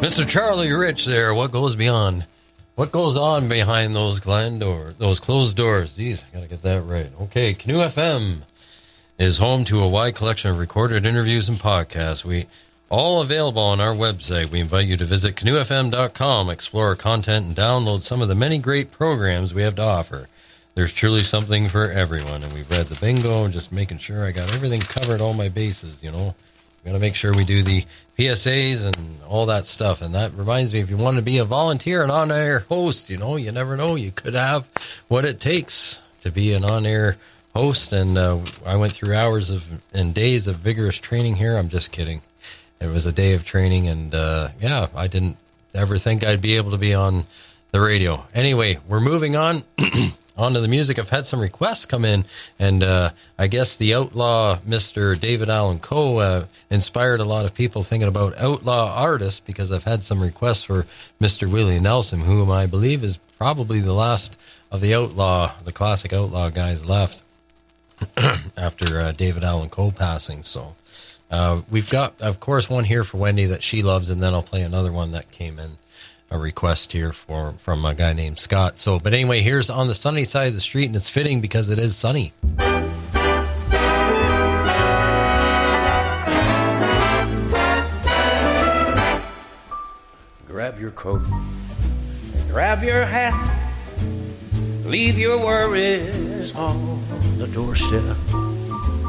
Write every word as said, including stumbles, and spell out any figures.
Mister Charlie Rich there. What goes beyond? What goes on behind those Glen doors, those closed doors? Jeez, I gotta get that right. Okay, Canoe F M is home to a wide collection of recorded interviews and podcasts. We all available on our website. We invite you to visit canoe f m dot com, explore our content, and download some of the many great programs we have to offer. There's truly something for everyone, and we've read the bingo and just making sure I got everything covered, all my bases, you know. We got to make sure we do the P S As and all that stuff. And that reminds me, if you want to be a volunteer, an on-air host, you know, you never know. You could have what it takes to be an on-air host. And uh, I went through hours of and days of vigorous training here. I'm just kidding. It was a day of training. And, uh, yeah, I didn't ever think I'd be able to be on the radio. Anyway, we're moving on. On to the music. I've had some requests come in, and uh, I guess the outlaw Mister David Allan Coe uh, inspired a lot of people thinking about outlaw artists, because I've had some requests for Mister Willie Nelson, whom I believe is probably the last of the outlaw, the classic outlaw guys left after uh, David Allan Coe passing. So uh, we've got, of course, one here for Wendy that she loves, and then I'll play another one that came in. A request here for from a guy named Scott. So, but anyway, here's On the Sunny Side of the Street, and it's fitting because it is sunny. Grab your coat, grab your hat, leave your worries on the doorstep.